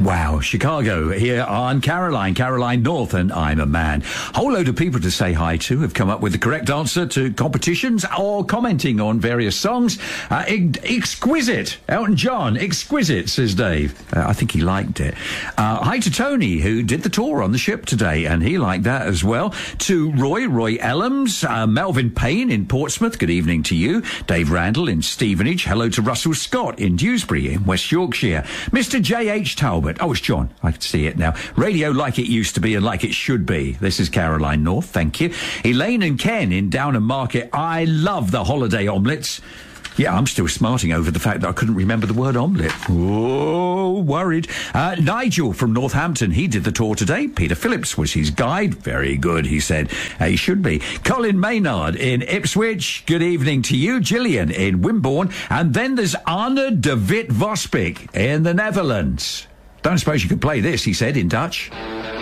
Wow, Chicago here on Caroline North, and I'm a man. Whole load of people to say hi to have come up with the correct answer to competitions or commenting on various songs. Exquisite. Elton John, exquisite, says Dave. I think he liked it. Hi to Tony, who did the tour on the ship today, and he liked that as well. To Roy Ellams, Melvin Payne in Portsmouth, good evening to you. Dave Randall in Stevenage. Hello to Russell Scott in Dewsbury in West Yorkshire. Mr. J.H. Talbot. Oh, it's John. I can see it now. Radio like it used to be and like it should be. This is Caroline North. Thank you. Elaine and Ken in Downham Market. I love the holiday omelettes. Yeah, I'm still smarting over the fact that I couldn't remember the word omelette. Oh, worried. Nigel from Northampton, he did the tour today. Peter Phillips was his guide. Very good, he said. He should be. Colin Maynard in Ipswich. Good evening to you. Gillian in Wimborne. And then there's Arne de Witt Vospik in the Netherlands. Don't suppose you could play this, he said in Dutch.